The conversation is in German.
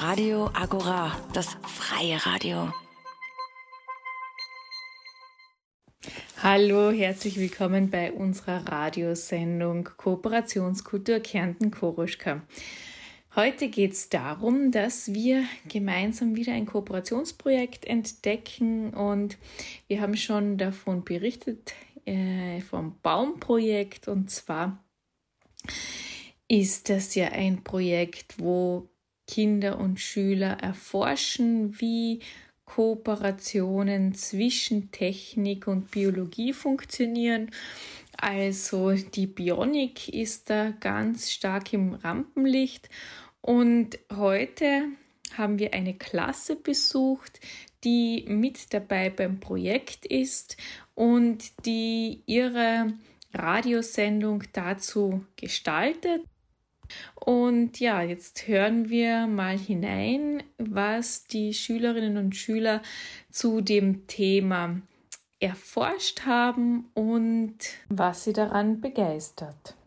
Radio Agora, das freie Radio. Hallo, herzlich willkommen bei unserer Radiosendung Kooperationskultur Kärnten Koruschka. Heute geht es darum, dass wir gemeinsam wieder ein Kooperationsprojekt entdecken und wir haben schon davon berichtet, vom Baumprojekt, und zwar ist das ja ein Projekt, wo Kinder und Schüler erforschen, wie Kooperationen zwischen Technik und Biologie funktionieren. Also die Bionik ist da ganz stark im Rampenlicht und heute haben wir eine Klasse besucht, die mit dabei beim Projekt ist und die ihre Radiosendung dazu gestaltet. Und ja, jetzt hören wir mal hinein, was die Schülerinnen und Schüler zu dem Thema erforscht haben und was sie daran begeistert.